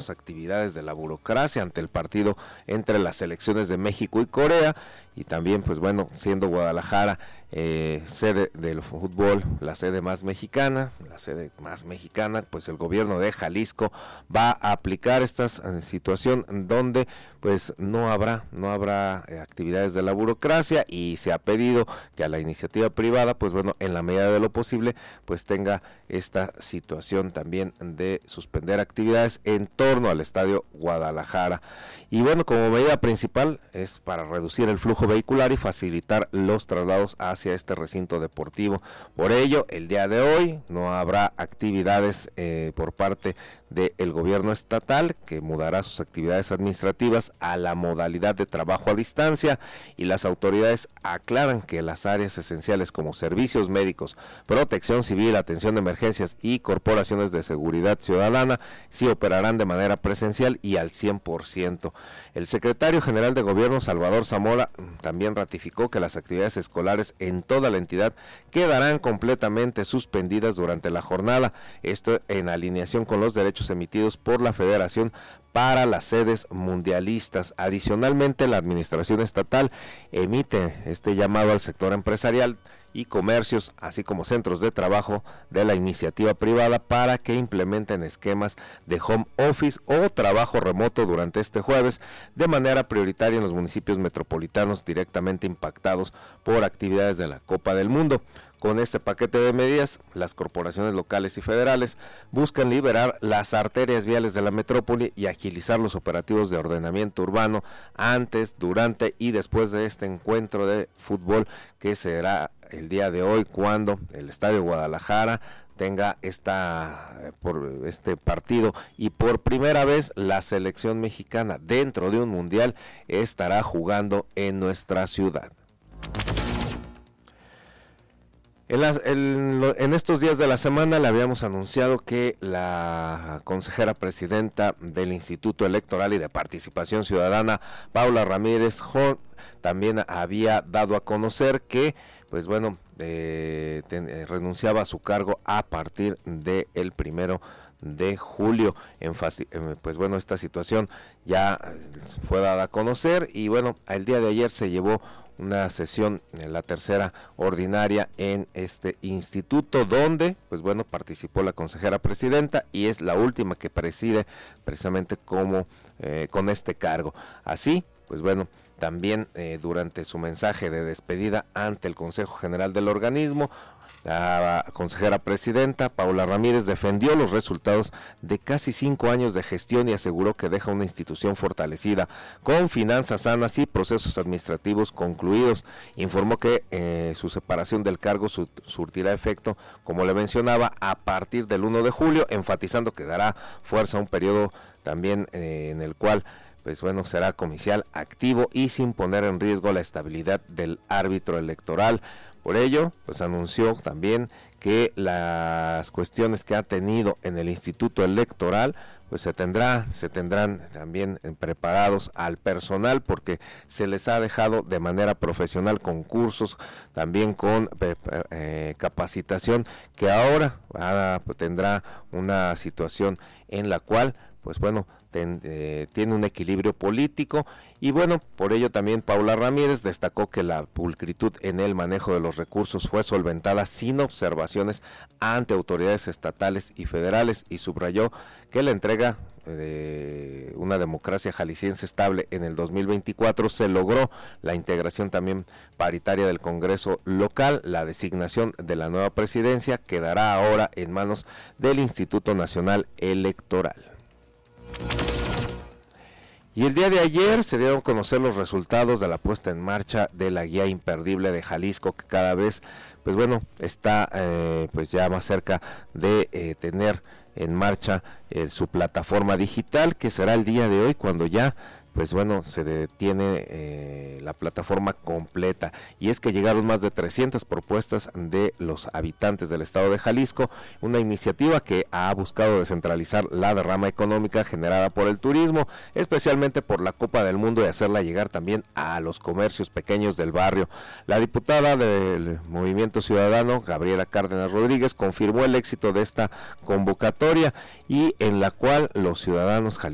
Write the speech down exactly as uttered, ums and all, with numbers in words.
sus actividades de la burocracia ante el partido entre las selecciones de México y Corea, y también pues bueno, siendo Guadalajara eh, sede del fútbol, la sede más mexicana, la sede más mexicana, pues el gobierno de Jalisco va a aplicar esta situación donde pues no habrá, no habrá eh, actividades de la burocracia, y se ha pedido que a la iniciativa privada, pues bueno, en la medida de lo posible, pues tenga esta situación también de suspender actividades en torno al Estadio Guadalajara. Y bueno, como medida principal es para reducir el flujo vehicular y facilitar los traslados hacia este recinto deportivo. Por ello, el día de hoy no habrá actividades eh, por parte del gobierno estatal, que mudará sus actividades administrativas a la modalidad de trabajo a distancia, y las autoridades aclaran que las áreas esenciales como servicios médicos, protección civil, atención de emergencias y corporaciones de seguridad ciudadana sí operarán de manera presencial y al cien por ciento. El secretario general de Gobierno, Salvador Zamora, también ratificó que las actividades escolares en toda la entidad quedarán completamente suspendidas durante la jornada, esto en alineación con los derechos emitidos por la Federación para las sedes mundialistas. Adicionalmente, la administración estatal emite este llamado al sector empresarial y comercios, así como centros de trabajo de la iniciativa privada, para que implementen esquemas de home office o trabajo remoto durante este jueves, de manera prioritaria en los municipios metropolitanos directamente impactados por actividades de la Copa del Mundo. Con este paquete de medidas, las corporaciones locales y federales buscan liberar las arterias viales de la metrópoli y agilizar los operativos de ordenamiento urbano antes, durante y después de este encuentro de fútbol que será el día de hoy, cuando el Estadio Guadalajara tenga esta por este partido, y por primera vez la selección mexicana dentro de un mundial estará jugando en nuestra ciudad. En, las, en, en estos días de la semana le habíamos anunciado que la consejera presidenta del Instituto Electoral y de Participación Ciudadana, Paula Ramírez Horn, también había dado a conocer que, pues bueno, eh, ten, eh, renunciaba a su cargo a partir del primero de julio. En faci- eh, pues bueno, esta situación ya fue dada a conocer, y bueno, el día de ayer se llevó una sesión, en la tercera ordinaria en este instituto, donde pues bueno participó la consejera presidenta, y es la última que preside precisamente como eh, con este cargo. Así, pues bueno, también eh, durante su mensaje de despedida ante el Consejo General del organismo, la consejera presidenta Paula Ramírez defendió los resultados de casi cinco años de gestión y aseguró que deja una institución fortalecida, con finanzas sanas y procesos administrativos concluidos. Informó que eh, su separación del cargo su, surtirá efecto, como le mencionaba, a partir del primero de julio, enfatizando que dará fuerza a un periodo también eh, en el cual pues bueno, será comicial activo y sin poner en riesgo la estabilidad del árbitro electoral. Por ello, pues anunció también que las cuestiones que ha tenido en el Instituto Electoral, pues se tendrá, se tendrán también preparados al personal, porque se les ha dejado de manera profesional con cursos, también con eh, eh, capacitación, que ahora ah, pues tendrá una situación en la cual, pues bueno, ten, eh, tiene un equilibrio político. Y bueno, por ello también Paula Ramírez destacó que la pulcritud en el manejo de los recursos fue solventada sin observaciones ante autoridades estatales y federales, y subrayó que la entrega de una democracia jalisciense estable en el dos mil veinticuatro se logró la integración también paritaria del Congreso local. La designación de la nueva presidencia quedará ahora en manos del Instituto Nacional Electoral. Y el día de ayer se dieron a conocer los resultados de la puesta en marcha de la guía imperdible de Jalisco, que cada vez, pues bueno, está eh, pues ya más cerca de eh, tener en marcha eh, su plataforma digital, que será el día de hoy cuando ya pues bueno, se detiene eh, la plataforma completa. Y es que llegaron más de trescientas propuestas de los habitantes del estado de Jalisco, una iniciativa que ha buscado descentralizar la derrama económica generada por el turismo, especialmente por la Copa del Mundo, y hacerla llegar también a los comercios pequeños del barrio. La diputada del Movimiento Ciudadano, Gabriela Cárdenas Rodríguez, confirmó el éxito de esta convocatoria, y en la cual los ciudadanos jaliscienses